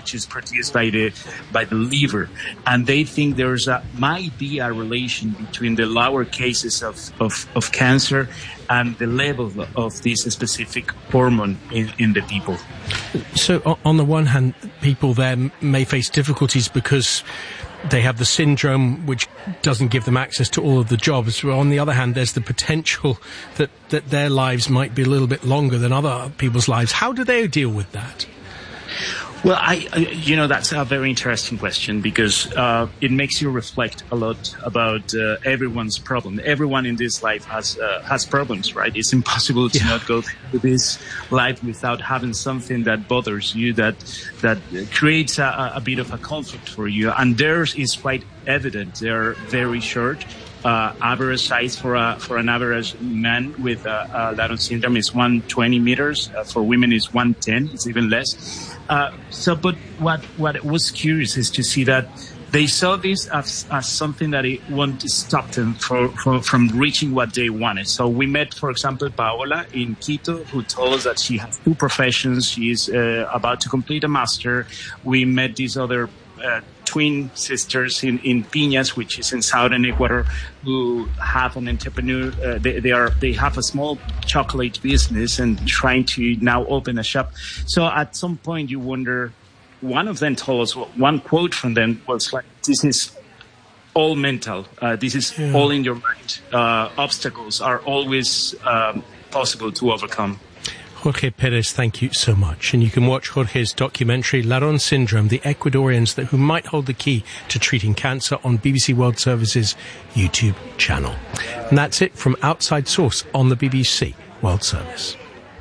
which is produced by the liver, and they think might be a relation between the lower cases of cancer and the level of this specific hormone in the people. So on the one hand, people there may face difficulties because they have the syndrome which doesn't give them access to all of the jobs. On the other hand, there's the potential that their lives might be a little bit longer than other people's lives. How do they deal with that? Well, that's a very interesting question because it makes you reflect a lot about everyone's problem. Everyone in this life has problems, right? It's impossible to not go through this life without having something that bothers you, that creates a bit of a conflict for you. And theirs is quite evident. They're very short. Average size for an average man with Down syndrome is 120 meters. For women is 110. It's even less. But what was curious is to see that they saw this as something that it wanted to stop them from reaching what they wanted. So we met, for example, Paola in Quito, who told us that she has two professions. She is about to complete a master. We met these other twin sisters in Piñas, which is in southern Ecuador, who have an entrepreneur. They have a small chocolate business and trying to now open a shop. So at some point you wonder. One of them told us, one quote from them was like, "This is all mental. This is all in your mind. Obstacles are always possible to overcome." Jorge Perez, thank you so much. And you can watch Jorge's documentary, Laron Syndrome, the Ecuadorians who might hold the key to treating cancer on BBC World Service's YouTube channel. And that's it from Outside Source on the BBC World Service.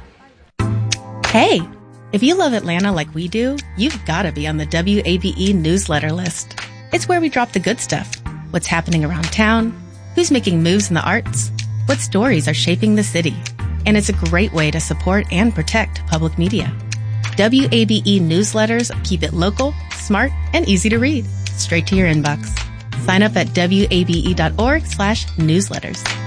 Hey, if you love Atlanta like we do, you've got to be on the WABE newsletter list. It's where we drop the good stuff. What's happening around town, who's making moves in the arts, what stories are shaping the city. And it's a great way to support and protect public media. WABE newsletters keep it local, smart, and easy to read, straight to your inbox. Sign up at wabe.org/newsletters.